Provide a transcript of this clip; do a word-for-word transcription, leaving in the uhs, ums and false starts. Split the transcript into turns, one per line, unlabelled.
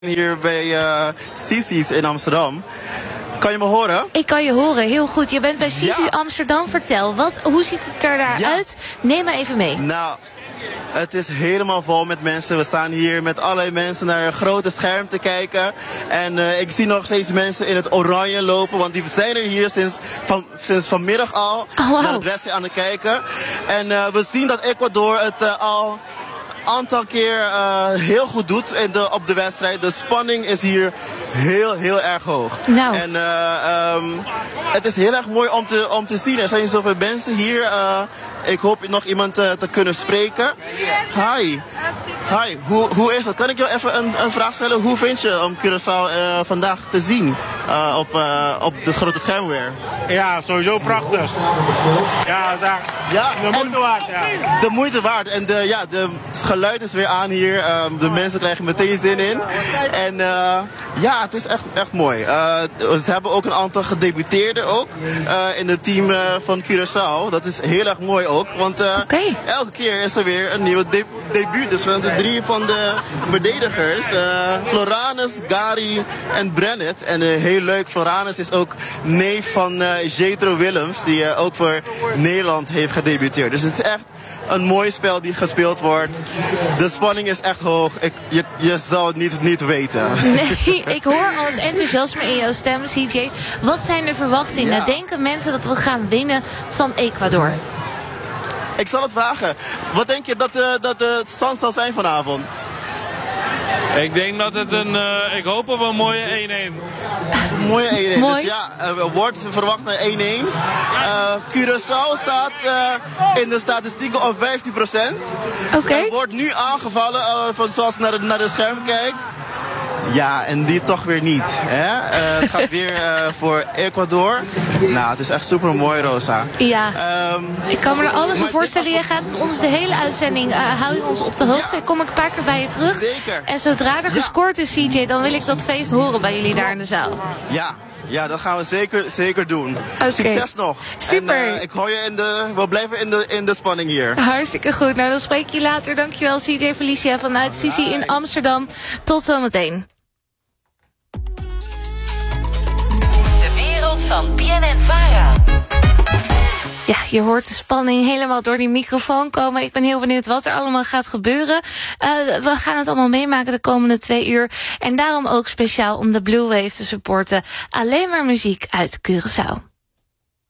Hier bij uh, Sisi's in Amsterdam. Kan je me horen?
Ik kan je horen, heel goed. Je bent bij Sisi's
Ja.
Amsterdam. Vertel, wat, hoe ziet het er daar
Ja.
uit? Neem me even mee.
Nou, het is helemaal vol met mensen. We staan hier met allerlei mensen naar een grote scherm te kijken. En uh, ik zie nog steeds mensen in het oranje lopen. Want die zijn er hier sinds, van, sinds vanmiddag al
Oh, wow.
naar het wedstrijd aan het kijken. En uh, we zien dat Ecuador het uh, al aantal keer uh, heel goed doet in de, op de wedstrijd. De spanning is hier heel, heel erg hoog.
Nou.
En uh, um, het is heel erg mooi om te, om te zien. Er zijn zoveel mensen hier. Uh, ik hoop nog iemand uh, te kunnen spreken. Hi. Hi, hoe, hoe is het? Kan ik jou even een, een vraag stellen? Hoe vind je om Curaçao uh, vandaag te zien uh, op, uh, op de grote scherm weer?
Ja, sowieso prachtig. Ja, daar,
Ja,
de moeite
en-
waard. Ja.
De moeite waard. En de, ja, de geluid is weer aan hier. Um, de mensen krijgen meteen zin in. En uh, ja, het is echt, echt mooi. Uh, ze hebben ook een aantal gedebuteerden ook. Uh, in het team uh, van Curaçao. Dat is heel erg mooi ook. Want uh,
Oké.
elke keer is er weer een nieuwe de debuut. Dus we hebben de drie van de verdedigers. Uh, Floranus, Gary en Brennet. En uh, heel leuk, Floranus is ook neef van uh, Jetro Willems. Die uh, ook voor Nederland heeft gedebuteerd. Dus het is echt een mooi spel die gespeeld wordt. De spanning is echt hoog. Ik, je, je zou het niet, niet weten.
Nee, ik hoor al het enthousiasme in jouw stem, C J. Wat zijn de verwachtingen?
Ja.
Denken mensen dat we gaan winnen van Ecuador?
Ik zal het vragen. Wat denk je dat, uh, dat de stand zal zijn vanavond?
Ik denk dat het een, uh, ik hoop op een mooie één-één.
Mooie één-één.
Mooi.
Dus ja, uh, wordt verwacht naar één-één. Uh, Curaçao staat uh, in de statistieken op vijftien procent.
Oké.
Er wordt nu aangevallen, uh, van, zoals ik naar, de- naar de scherm kijk. Ja, en die toch weer niet. Hè? Uh, het gaat weer uh, voor Ecuador. Nou, het is echt super mooi, Rosa.
Ja.
Um,
Ik kan me er alles
Maar
voor
dit
voorstellen.
was-
Jij gaat ons de hele uitzending, uh, hou je ons op de hoogte.
Ja.
Kom ik een paar keer bij je terug.
Zeker.
En zodra er
Ja.
gescoord is, C J, dan wil ik dat feest horen bij jullie daar in de zaal.
Ja, ja, dat gaan we zeker, zeker doen.
Oké.
Succes nog.
Super.
En, uh, ik hou je in de, we blijven in de, in de spanning hier.
Hartstikke goed. Nou, dan spreek ik je later. Dankjewel, C J Felicia vanuit Sisi in Amsterdam. Tot zometeen.
De wereld van B N N-Vara.
Ja, je hoort de spanning helemaal door die microfoon komen. Ik ben heel benieuwd wat er allemaal gaat gebeuren. Uh, we gaan het allemaal meemaken de komende twee uur. En daarom ook speciaal om de Blue Wave te supporten. Alleen maar muziek uit Curaçao.